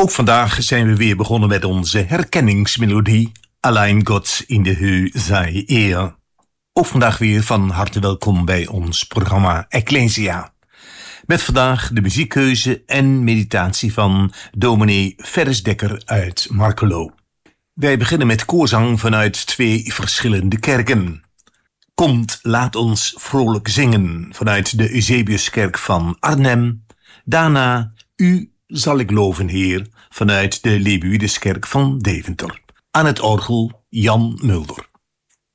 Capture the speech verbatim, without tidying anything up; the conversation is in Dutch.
Ook vandaag zijn we weer begonnen met onze herkenningsmelodie Allein God in de Höhe sei Eer. Ook vandaag weer van harte welkom bij ons programma Ecclesia. Met vandaag de muziekkeuze en meditatie van dominee Ferris Dekker uit Markelo. Wij beginnen met koorzang vanuit twee verschillende kerken. Komt, laat ons vrolijk zingen vanuit de Eusebiuskerk van Arnhem. Daarna U zal ik loven, Heer, vanuit de Lebuideskerk van Deventer. Aan het orgel Jan Mulder.